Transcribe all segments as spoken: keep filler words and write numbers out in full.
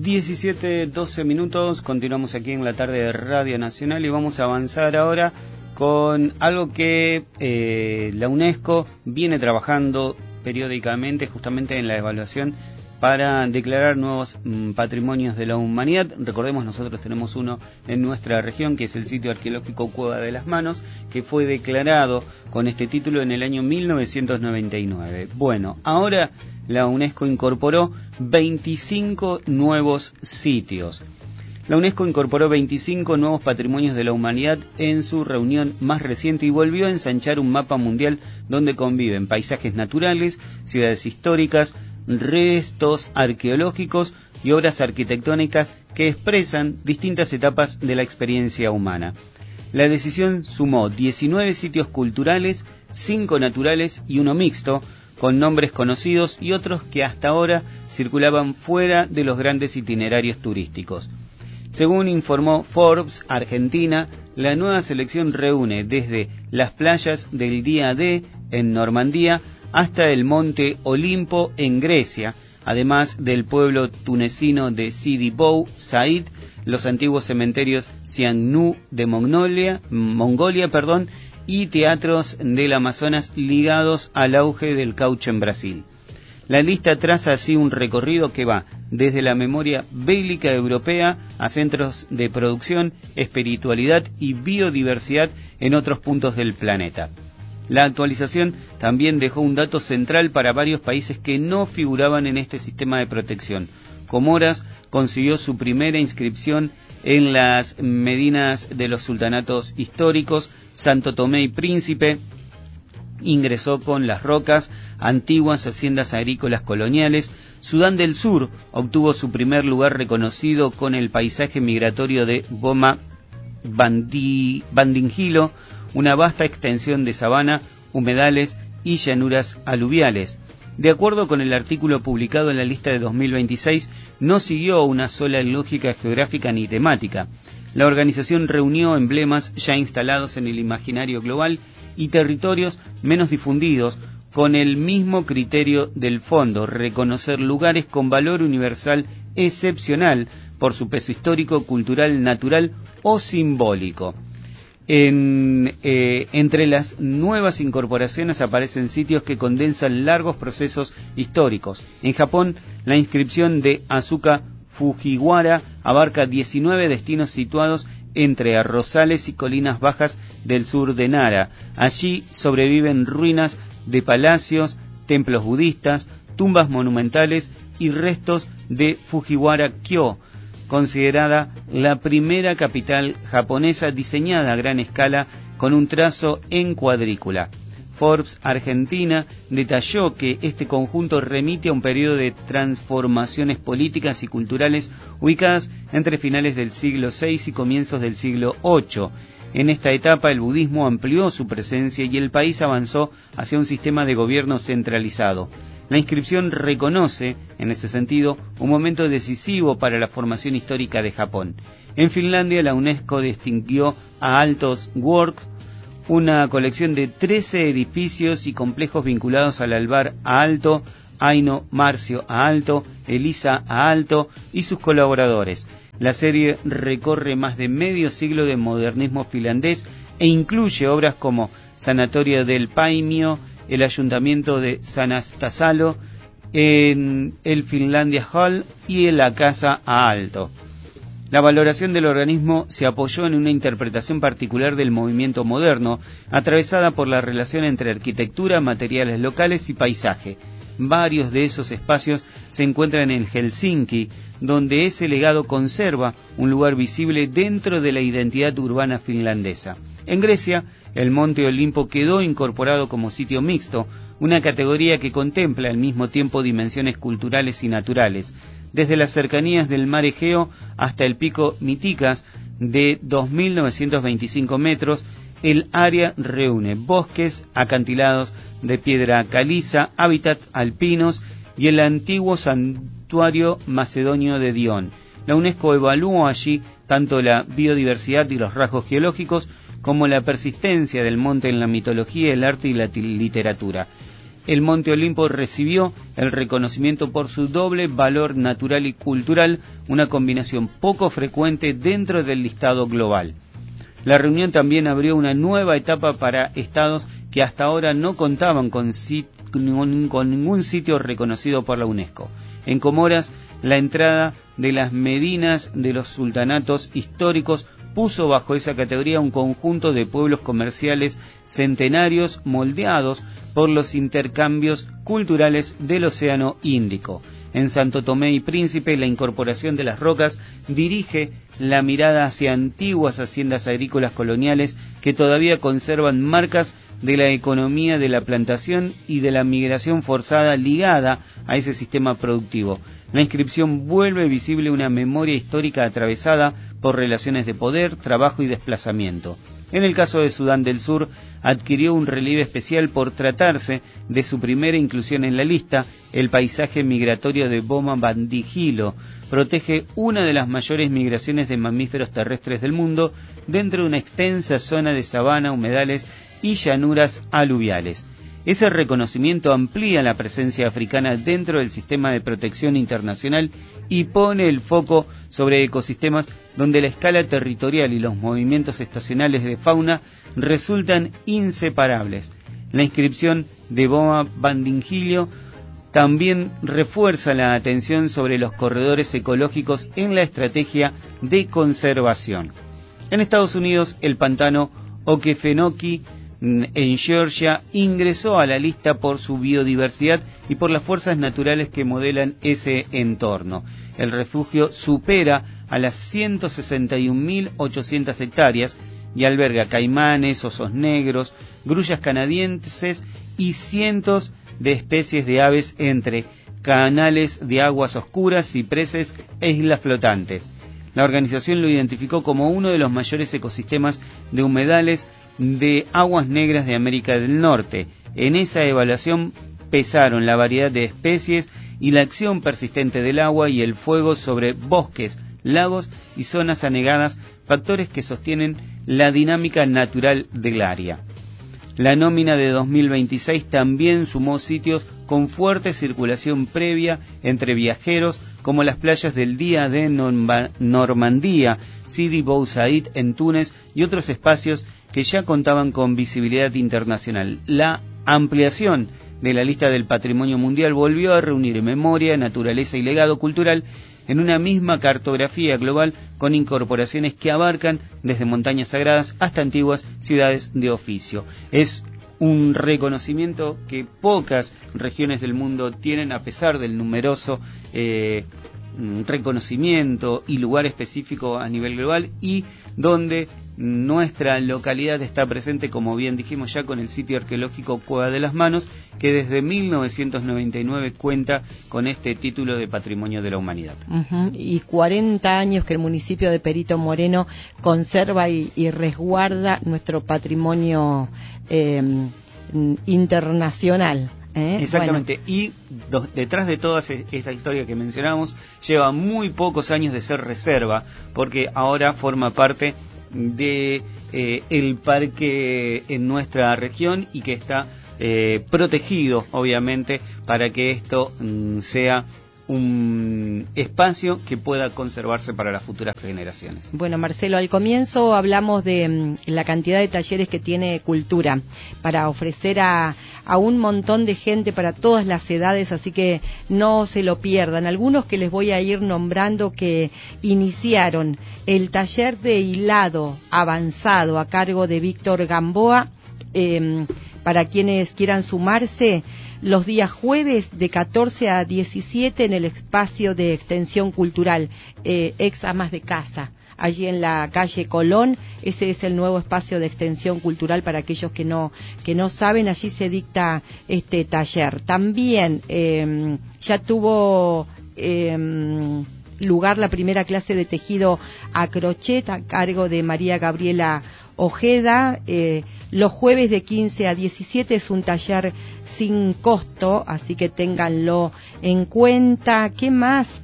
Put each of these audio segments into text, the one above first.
diecisiete, doce minutos, continuamos aquí en la tarde de Radio Nacional y vamos a avanzar ahora con algo que eh, la UNESCO viene trabajando periódicamente justamente en la evaluación para declarar nuevos mm, patrimonios de la humanidad. Recordemos, nosotros tenemos uno en nuestra región, que es el sitio arqueológico Cueva de las Manos, que fue declarado con este título en el año mil novecientos noventa y nueve. Bueno, ahora la UNESCO incorporó veinticinco nuevos sitios. La UNESCO incorporó veinticinco nuevos patrimonios de la humanidad en su reunión más reciente y volvió a ensanchar un mapa mundial donde conviven paisajes naturales, ciudades históricas, restos arqueológicos y obras arquitectónicas que expresan distintas etapas de la experiencia humana. La decisión sumó diecinueve sitios culturales, cinco naturales y uno mixto, con nombres conocidos y otros que hasta ahora circulaban fuera de los grandes itinerarios turísticos. Según informó Forbes Argentina, la nueva selección reúne desde las playas del Día D en Normandía hasta el monte Olimpo en Grecia, además del pueblo tunecino de Sidi Bou Said, los antiguos cementerios Xiangnu de Mongolia, Mongolia, perdón, y teatros del Amazonas ligados al auge del caucho en Brasil. La lista traza así un recorrido que va desde la memoria bélica europea a centros de producción, espiritualidad y biodiversidad en otros puntos del planeta. La actualización también dejó un dato central para varios países que no figuraban en este sistema de protección. Comoras consiguió su primera inscripción en las Medinas de los sultanatos históricos. Santo Tomé y Príncipe ingresó con Las Rocas, antiguas haciendas agrícolas coloniales. Sudán del Sur obtuvo su primer lugar reconocido con el paisaje migratorio de Goma Bandi, Bandingilo, una vasta extensión de sabana, humedales y llanuras aluviales. De acuerdo con el artículo publicado en la lista de dos mil veintiséis, no siguió una sola lógica geográfica ni temática. La organización reunió emblemas ya instalados en el imaginario global y territorios menos difundidos, con el mismo criterio del fondo: reconocer lugares con valor universal excepcional por su peso histórico, cultural, natural o simbólico. En, eh, entre las nuevas incorporaciones aparecen sitios que condensan largos procesos históricos. En Japón, la inscripción de Asuka Fujiwara abarca diecinueve destinos situados entre arrozales y colinas bajas del sur de Nara. Allí sobreviven ruinas de palacios, templos budistas, tumbas monumentales y restos de Fujiwara-kyo, considerada la primera capital japonesa diseñada a gran escala con un trazo en cuadrícula. Forbes Argentina detalló que este conjunto remite a un periodo de transformaciones políticas y culturales ubicadas entre finales del siglo seis y comienzos del siglo ocho. En esta etapa el budismo amplió su presencia y el país avanzó hacia un sistema de gobierno centralizado. La inscripción reconoce, en ese sentido, un momento decisivo para la formación histórica de Japón. En Finlandia, la UNESCO distinguió a Altos Works, una colección de trece edificios y complejos vinculados al Alvar Aalto, Aino Marcio Aalto, Elisa Aalto y sus colaboradores. La serie recorre más de medio siglo de modernismo finlandés e incluye obras como Sanatorio del Paimio, el Ayuntamiento de Sanastasalo, en el Finlandia Hall y en la Casa Aalto. La valoración del organismo se apoyó en una interpretación particular del movimiento moderno, atravesada por la relación entre arquitectura, materiales locales y paisaje. Varios de esos espacios se encuentran en Helsinki, donde ese legado conserva un lugar visible dentro de la identidad urbana finlandesa. En Grecia, el Monte Olimpo quedó incorporado como sitio mixto, una categoría que contempla al mismo tiempo dimensiones culturales y naturales. Desde las cercanías del mar Egeo hasta el pico Mitikas, de dos mil novecientos veinticinco metros, el área reúne bosques, acantilados de piedra caliza, hábitats alpinos y el antiguo santuario macedonio de Dion. La UNESCO evaluó allí tanto la biodiversidad y los rasgos geológicos como la persistencia del monte en la mitología, el arte y la literatura. el Monte Olimpo recibió el reconocimiento por su doble valor natural y cultural, una combinación poco frecuente dentro del listado global. La reunión también abrió una nueva etapa para estados que hasta ahora no contaban con, sit- con ningún sitio reconocido por la UNESCO. En Comoras, la entrada de las medinas de los sultanatos históricos puso bajo esa categoría un conjunto de pueblos comerciales centenarios moldeados por los intercambios culturales del Océano Índico. En Santo Tomé y Príncipe, la incorporación de las rocas dirige la mirada hacia antiguas haciendas agrícolas coloniales que todavía conservan marcas de la economía de la plantación y de la migración forzada ligada a ese sistema productivo. La inscripción vuelve visible una memoria histórica atravesada por relaciones de poder, trabajo y desplazamiento. En el caso de Sudán del Sur, adquirió un relieve especial por tratarse de su primera inclusión en la lista. El paisaje migratorio de Boma Bandihilo protege una de las mayores migraciones de mamíferos terrestres del mundo dentro de una extensa zona de sabana, humedales y llanuras aluviales. Ese reconocimiento amplía la presencia africana dentro del sistema de protección internacional y pone el foco sobre ecosistemas donde la escala territorial y los movimientos estacionales de fauna resultan inseparables. La inscripción de Boma Bandihilo también refuerza la atención sobre los corredores ecológicos en la estrategia de conservación. En Estados Unidos, el pantano Okefenokee en Georgia ingresó a la lista por su biodiversidad y por las fuerzas naturales que modelan ese entorno. El refugio supera a las ciento sesenta y un mil ochocientas hectáreas y alberga caimanes, osos negros, grullas canadienses y cientos de especies de aves entre canales de aguas oscuras, cipreses e islas flotantes. La organización lo identificó como uno de los mayores ecosistemas de humedales de aguas negras de América del Norte. En esa evaluación pesaron la variedad de especies y la acción persistente del agua y el fuego sobre bosques, lagos y zonas anegadas, factores que sostienen la dinámica natural del área. La nómina de dos mil veintiséis también sumó sitios con fuerte circulación previa entre viajeros, como las playas del Día de Normandía, Sidi Bou Said en Túnez y otros espacios que ya contaban con visibilidad internacional. La ampliación de la lista del Patrimonio Mundial volvió a reunir memoria, naturaleza y legado cultural en una misma cartografía global, con incorporaciones que abarcan desde montañas sagradas hasta antiguas ciudades de oficio. Es un reconocimiento que pocas regiones del mundo tienen, a pesar del numeroso eh, reconocimiento y lugar específico a nivel global, y donde nuestra localidad está presente, como bien dijimos ya, con el sitio arqueológico Cueva de las Manos, que desde mil novecientos noventa y nueve cuenta con este título de Patrimonio de la Humanidad. Uh-huh. Y cuarenta años que el municipio de Perito Moreno conserva y, y resguarda nuestro patrimonio eh, internacional. ¿Eh? Exactamente, Bueno. Y do, detrás de toda esta historia que mencionamos, lleva muy pocos años de ser reserva, porque ahora forma parte de eh, el parque en nuestra región y que está eh, protegido, obviamente, para que esto mm, sea un espacio que pueda conservarse para las futuras generaciones. Bueno, Marcelo, al comienzo hablamos de mm, la cantidad de talleres que tiene Cultura para ofrecer a, a un montón de gente para todas las edades, así que no se lo pierdan. Algunos que les voy a ir nombrando que iniciaron: el taller de hilado avanzado a cargo de Víctor Gamboa, eh, para quienes quieran sumarse, los días jueves de catorce a diecisiete en el espacio de extensión cultural, eh, ex amas de casa, allí en la calle Colón. Ese es el nuevo espacio de extensión cultural para aquellos que no que no saben. Allí se dicta este taller. También eh, ya tuvo eh, lugar la primera clase de tejido a crochet a cargo de María Gabriela Ojeda. Eh, los jueves de quince a diecisiete es un taller sin costo, así que ténganlo en cuenta. ¿Qué más?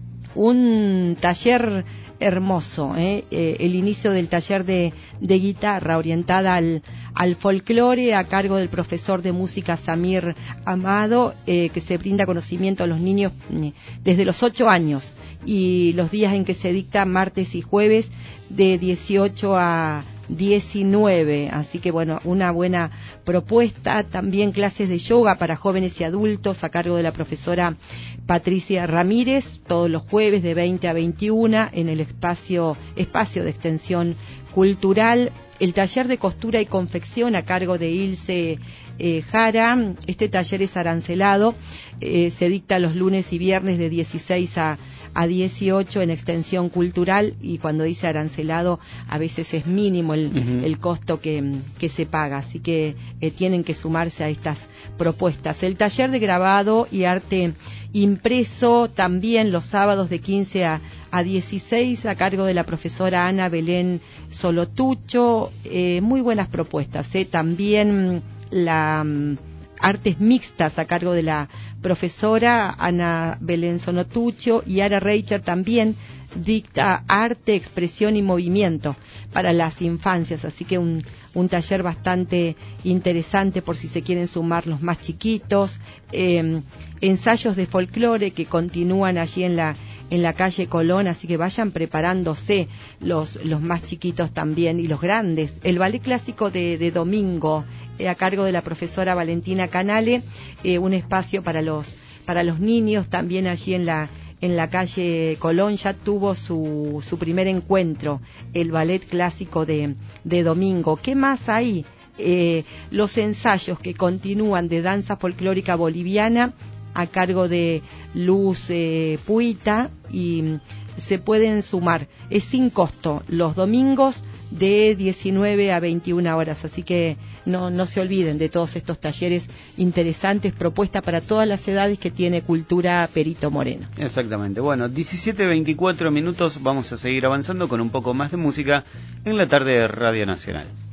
Un taller hermoso, ¿eh? Eh, el inicio del taller de, de guitarra orientada al, al folclore a cargo del profesor de música Samir Amado, eh, que se brinda conocimiento a los niños eh, desde los ocho años, y los días en que se dicta martes y jueves de dieciocho a diecinueve, así que bueno, una buena propuesta. También clases de yoga para jóvenes y adultos a cargo de la profesora Patricia Ramírez, todos los jueves de veinte a veintiuna en el espacio, espacio de extensión cultural. El taller de costura y confección a cargo de Ilse eh, Jara. Este taller es arancelado, eh, se dicta los lunes y viernes de dieciséis a dieciocho en extensión cultural, y cuando dice arancelado a veces es mínimo el, uh-huh. el costo que, que se paga, así que eh, tienen que sumarse a estas propuestas. El taller de grabado y arte impreso también los sábados de quince a dieciséis a cargo de la profesora Ana Belén Solotucho. Eh, muy buenas propuestas, ¿eh? También la um, artes mixtas a cargo de la profesora Ana Belén Solotucho, y Ara Reicher también dicta arte, expresión y movimiento para las infancias, así que un, un taller bastante interesante por si se quieren sumar los más chiquitos. Eh, ensayos de folclore que continúan allí en la en la calle Colón, así que vayan preparándose los, los más chiquitos también, y los grandes. El ballet clásico de, de domingo, eh, a cargo de la profesora Valentina Canale, eh, un espacio para los, para los niños, también allí en la, en la calle Colón ya tuvo su, su primer encuentro, el ballet clásico de, de domingo. ¿Qué más hay? Eh, los ensayos que continúan de danza folclórica boliviana, a cargo de Luz eh, Puita, y se pueden sumar, es sin costo, los domingos de diecinueve a veintiuna horas, así que no, no se olviden de todos estos talleres interesantes, propuesta para todas las edades que tiene Cultura Perito Moreno. Exactamente, bueno, diecisiete veinticuatro minutos, vamos a seguir avanzando con un poco más de música en la tarde de Radio Nacional.